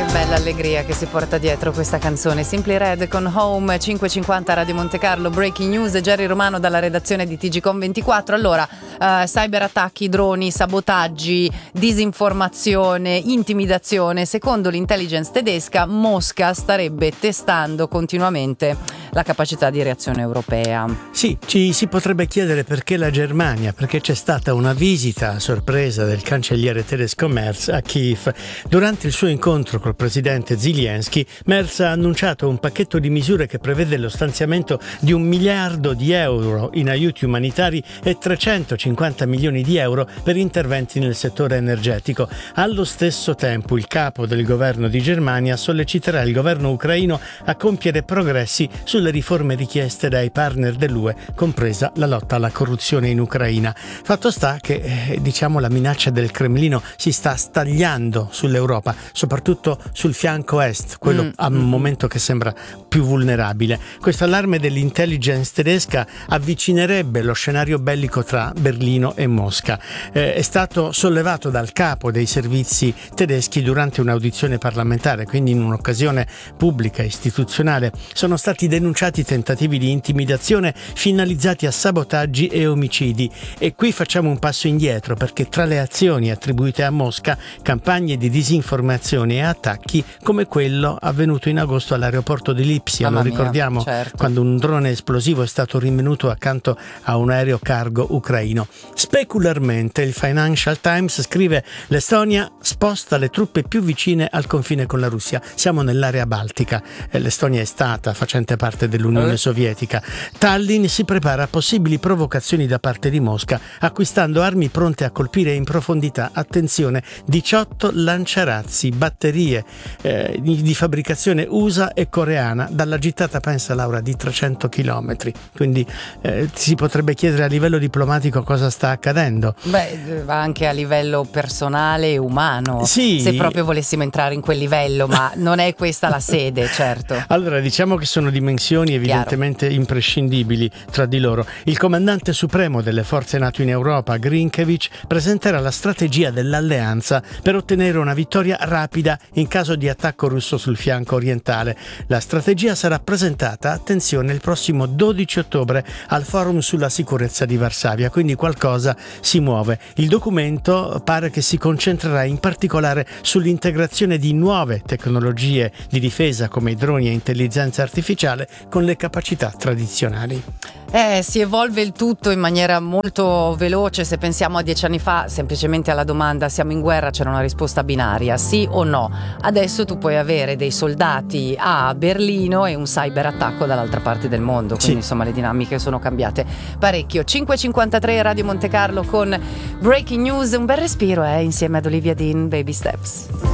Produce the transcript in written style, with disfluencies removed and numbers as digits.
bella allegria che si porta dietro questa canzone. Simply Red con Home, 5:50 Radio Monte Carlo, Breaking News, Jerry Romano dalla redazione di TGcom24. Allora, cyberattacchi, droni, sabotaggi, disinformazione, intimidazione. Secondo l'intelligence tedesca, Mosca starebbe testando continuamente la capacità di reazione europea. Sì, ci si potrebbe chiedere perché la Germania, perché c'è stata una visita a sorpresa del cancelliere tedesco Merz a Kiev. Durante il suo incontro col presidente Zelensky, Merz ha annunciato un pacchetto di misure che prevede lo stanziamento di 1 miliardo di euro in aiuti umanitari e 350 milioni di euro per interventi nel settore energetico. Allo stesso tempo, il capo del governo di Germania solleciterà il governo ucraino a compiere progressi sulle riforme richieste dai partner dell'UE, compresa la lotta alla corruzione in Ucraina. Fatto sta che, la minaccia del Cremlino si sta stagliando sull'Europa, soprattutto sul fianco est, quello a un momento che sembra più vulnerabile. Questo allarme dell'intelligence tedesca avvicinerebbe lo scenario bellico tra Berlino e Mosca. È stato sollevato dal capo dei servizi tedeschi durante un'audizione parlamentare, quindi in un'occasione pubblica istituzionale. Sono stati denunciati tentativi di intimidazione finalizzati a sabotaggi e omicidi. E qui facciamo un passo indietro, perché tra le azioni attribuite a Mosca, campagne di disinformazione e attacchi come quello avvenuto in agosto all'aeroporto di Lipsia, lo ricordiamo, certo, quando un drone esplosivo è stato rinvenuto accanto a un aereo cargo ucraino. Specularmente il Financial Times scrive: l'Estonia sposta le truppe più vicine al confine con la Russia. Siamo nell'area baltica. L'Estonia è stata facente parte dell'Unione Sovietica. Tallinn si prepara a possibili provocazioni da parte di Mosca, acquistando armi pronte a colpire in profondità, attenzione, 18 lanciarazzi, batterie di fabbricazione USA e coreana, dalla gittata, pensa Laura, di 300 chilometri. Quindi si potrebbe chiedere a livello diplomatico cosa sta accadendo. Beh, anche a livello personale e umano, sì, se proprio volessimo entrare in quel livello, ma non è questa la sede, certo. Allora, diciamo che sono dimensioni evidentemente imprescindibili tra di loro. Il comandante supremo delle forze NATO in Europa, Grinkevic, presenterà la strategia dell'alleanza per ottenere una vittoria rapida in caso di attacco russo sul fianco orientale. La strategia sarà presentata, attenzione, il prossimo 12 ottobre al Forum sulla sicurezza di Varsavia, quindi qualcosa si muove. Il documento pare che si concentrerà in particolare sull'integrazione di nuove tecnologie di difesa come i droni e intelligenza artificiale con le capacità tradizionali. Si evolve il tutto in maniera molto veloce. Se pensiamo a 10 anni fa, semplicemente alla domanda siamo in guerra c'era una risposta binaria, sì o no. Adesso tu puoi avere dei soldati a Berlino e un cyberattacco dall'altra parte del mondo, quindi insomma le dinamiche sono cambiate parecchio. 5:53 Radio Monte Carlo con Breaking News, un bel respiro insieme ad Olivia Dean, Baby Steps.